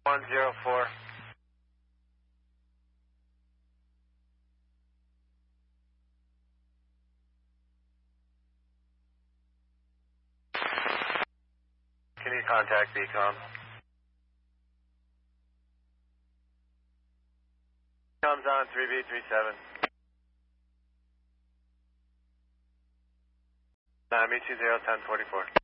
104. Can you contact BCOM? Comes on 3B37. 9 me 20 1044.